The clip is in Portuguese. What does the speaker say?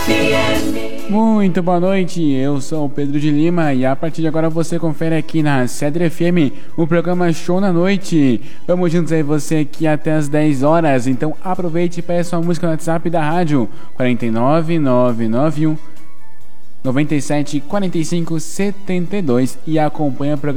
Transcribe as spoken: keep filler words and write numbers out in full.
Muito boa noite, eu sou o Pedro de Lima e a partir de agora você confere aqui na Cedro F M o programa Show na Noite. Vamos juntos aí você aqui até as dez horas, então aproveite e peça sua música no WhatsApp da rádio quatro nove nove nove um nove sete quatro cinco sete dois e acompanhe o programa